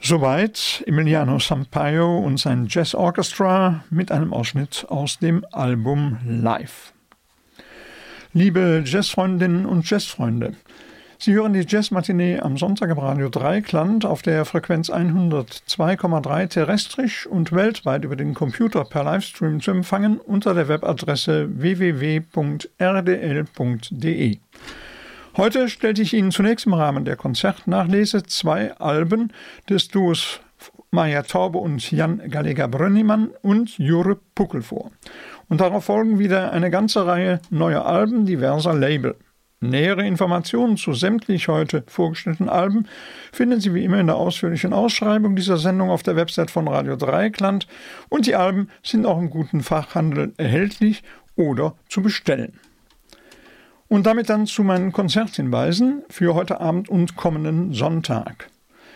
Soweit Emiliano Sampaio und sein Jazz Orchestra mit einem Ausschnitt aus dem Album Live. Liebe Jazzfreundinnen und Jazzfreunde, Sie hören die Jazzmatinee am Sonntag im Radio Dreieckland auf der Frequenz 102,3 terrestrisch und weltweit über den Computer per Livestream zu empfangen unter der Webadresse www.rdl.de. Heute stellte ich Ihnen zunächst im Rahmen der Konzertnachlese 2 Alben des Duos Maja Taube und Jan Gallagher-Brönnimann und Jure Puckel vor. Und darauf folgen wieder eine ganze Reihe neuer Alben diverser Label. Nähere Informationen zu sämtlich heute vorgestellten Alben finden Sie wie immer in der ausführlichen Ausschreibung dieser Sendung auf der Website von Radio Dreieckland und die Alben sind auch im guten Fachhandel erhältlich oder zu bestellen. Und damit dann zu meinen Konzerthinweisen für heute Abend und kommenden Sonntag.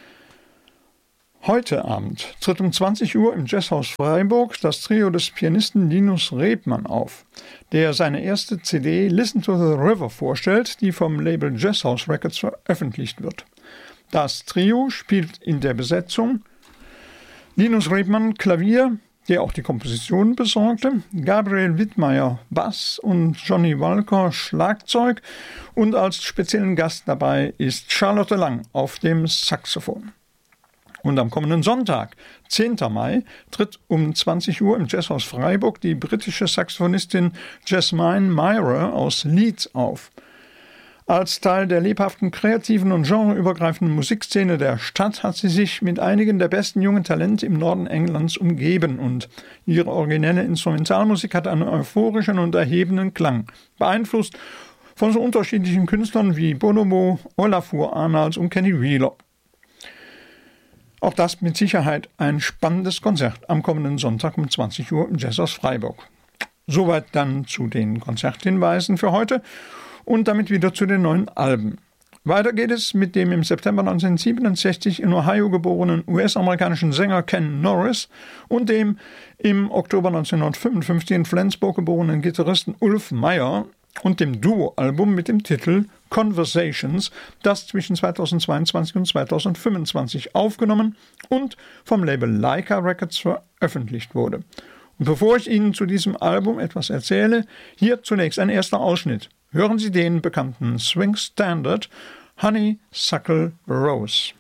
Heute Abend tritt um 20 Uhr im Jazzhaus Freiburg das Trio des Pianisten Linus Rebmann auf, der seine erste CD Listen to the River vorstellt, die vom Label Jazzhouse Records veröffentlicht wird. Das Trio spielt in der Besetzung Linus Rebmann Klavier, der auch die Komposition besorgte, Gabriel Wittmeier Bass und Johnny Walker Schlagzeug und als speziellen Gast dabei ist Charlotte Lang auf dem Saxophon. Und am kommenden Sonntag, 10. Mai, tritt um 20 Uhr im Jazzhaus Freiburg die britische Saxophonistin Jasmine Myra aus Leeds auf. Als Teil der lebhaften, kreativen und genreübergreifenden Musikszene der Stadt hat sie sich mit einigen der besten jungen Talente im Norden Englands umgeben und ihre originelle Instrumentalmusik hat einen euphorischen und erhebenden Klang, beeinflusst von so unterschiedlichen Künstlern wie Bonobo, Olafur Arnalds und Kenny Wheeler. Auch das mit Sicherheit ein spannendes Konzert am kommenden Sonntag um 20 Uhr im Jazzhaus Freiburg. Soweit dann zu den Konzerthinweisen für heute. Und damit wieder zu den neuen Alben. Weiter geht es mit dem im September 1967 in Ohio geborenen US-amerikanischen Sänger Ken Norris und dem im Oktober 1955 in Flensburg geborenen Gitarristen Ulf Meyer und dem Duo-Album mit dem Titel Conversations, das zwischen 2022 und 2025 aufgenommen und vom Label Leica Records veröffentlicht wurde. Und bevor ich Ihnen zu diesem Album etwas erzähle, hier zunächst ein erster Ausschnitt. Hören Sie den bekannten Swing Standard Honeysuckle Rose.